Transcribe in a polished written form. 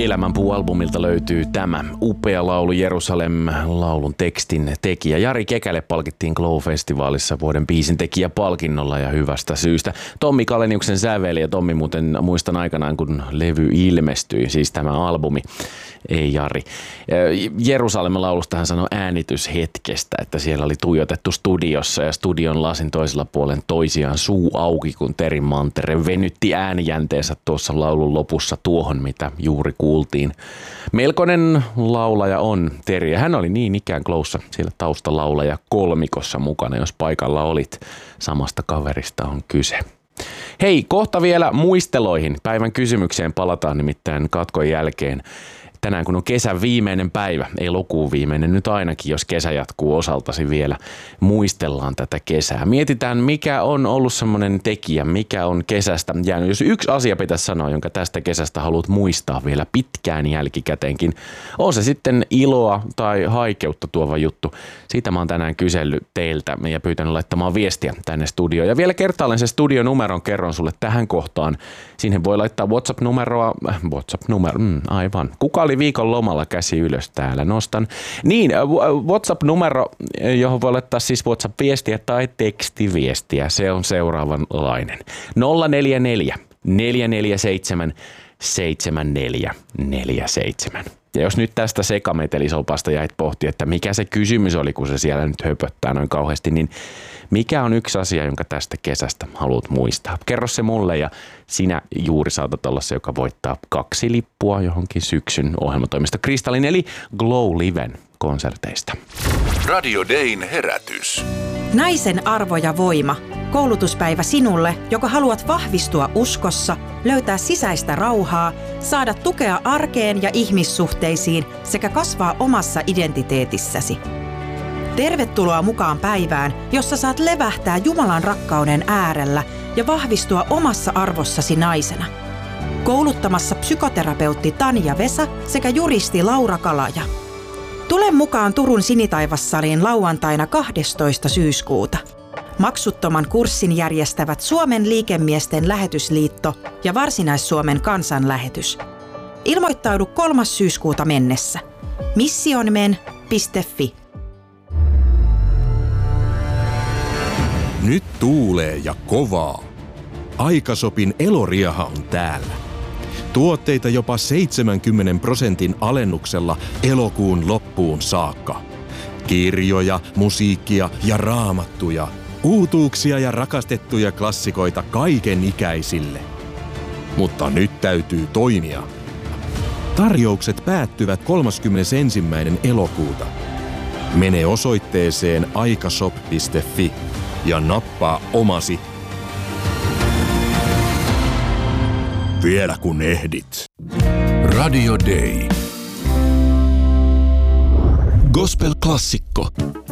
Elämänpuu-albumilta löytyy tämä upea laulu Jerusalem. Laulun tekstin tekijä Jari Kekäle palkittiin Glow-festivaalissa vuoden biisintekijäpalkinnolla ja hyvästä syystä. Tommi Kaleniuksen säveli ja Tommi muuten muistan aikanaan kun levy ilmestyi, siis tämä albumi. Ei Jari. Jerusalem-laulusta hän sanoi äänityshetkestä, että siellä oli tuijotettu studiossa ja studion lasin toisella puolen toisiaan suu auki, kun Terin Mantere venytti äänijänteensä tuossa laulun lopussa tuohon, mitä juuri kuultiin. Melkoinen laulaja on Teri ja hän oli niin ikään Glowssa siellä taustalaulaja kolmikossa mukana, jos paikalla olit. Samasta kaverista on kyse. Hei, kohta vielä muisteloihin. Päivän kysymykseen palataan nimittäin katkon jälkeen. Tänään kun on kesän viimeinen päivä, elokuun viimeinen nyt ainakin, jos kesä jatkuu osaltasi vielä, muistellaan tätä kesää. Mietitään, mikä on ollut semmoinen tekijä, mikä on kesästä jäänyt. Jos yksi asia pitäisi sanoa, jonka tästä kesästä haluat muistaa vielä pitkään jälkikäteenkin, on se sitten iloa tai haikeutta tuova juttu. Siitä mä oon tänään kysellyt teiltä ja pyytänyt laittamaan viestiä tänne studioon. Ja vielä kertaalleen se studionumeron kerron sulle tähän kohtaan. Siihen voi laittaa WhatsApp-numeroa, aivan. Kuka oli viikon lomalla, käsi ylös täällä, nostan. Niin, WhatsApp-numero, johon voi laittaa siis WhatsApp-viestiä tai tekstiviestiä, se on seuraavanlainen. 044 447 7447. Ja jos nyt tästä sekametelisopasta jäit pohtia, että mikä se kysymys oli, kun se siellä nyt höpöttää noin kauheasti, niin mikä on yksi asia, jonka tästä kesästä haluat muistaa? Kerro se mulle ja sinä juuri saatat olla se, joka voittaa 2 lippua johonkin syksyn ohjelmatoimista Kristallin eli Glow Liven konserteista. Radio Dayn herätys. Naisen arvo ja voima. Koulutuspäivä sinulle, joka haluat vahvistua uskossa, löytää sisäistä rauhaa, saada tukea arkeen ja ihmissuhteisiin sekä kasvaa omassa identiteetissäsi. Tervetuloa mukaan päivään, jossa saat levähtää Jumalan rakkauden äärellä ja vahvistua omassa arvossasi naisena. Kouluttamassa psykoterapeutti Tanja Vesa sekä juristi Laura Kalaja. Tule mukaan Turun Sinitaivassaliin lauantaina 12. syyskuuta. Maksuttoman kurssin järjestävät Suomen liikemiesten lähetysliitto ja Varsinais-Suomen kansanlähetys. Ilmoittaudu 3. syyskuuta mennessä. missionmen.fi. Nyt tuulee ja kovaa. Aikasopin eloriaha on täällä. Tuotteita jopa 70% alennuksella elokuun loppuun saakka. Kirjoja, musiikkia ja raamattuja. Uutuuksia ja rakastettuja klassikoita kaiken ikäisille. Mutta nyt täytyy toimia. Tarjoukset päättyvät 31. elokuuta. Mene osoitteeseen aikashop.fi ja nappaa omasi. Vielä kun ehdit. Radio Day. Gospel-klassikko.